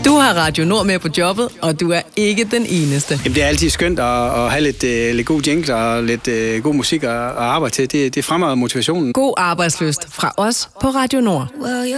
Du har Radio Nord med på jobbet, og du er ikke den eneste. Jamen, det er altid skønt at have lidt god jingle og lidt god musik at arbejde til. Det fremmer motivationen. God arbejdsløst fra os på Radio Nord.